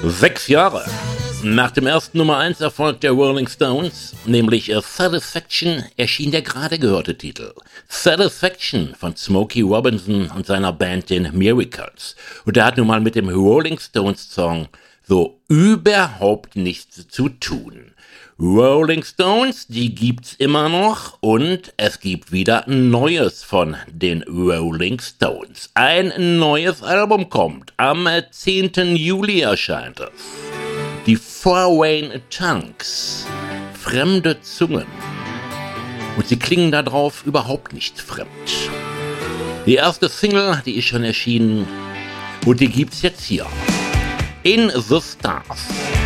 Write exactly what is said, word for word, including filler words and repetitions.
Sechs Jahre nach dem ersten Nummer eins Erfolg der Rolling Stones, nämlich äh, Satisfaction, erschien der gerade gehörte Titel. Satisfaction von Smokey Robinson und seiner Band den Miracles. Und der hat nun mal mit dem Rolling Stones Song so überhaupt nichts zu tun. Rolling Stones, die gibt's immer noch und es gibt wieder ein neues von den Rolling Stones. Ein neues Album kommt, am zehnten Juli erscheint es. Die Foreign Tongues, fremde Zungen. Und sie klingen da drauf überhaupt nicht fremd. Die erste Single, die ist schon erschienen und die gibt's jetzt hier. In the Stars.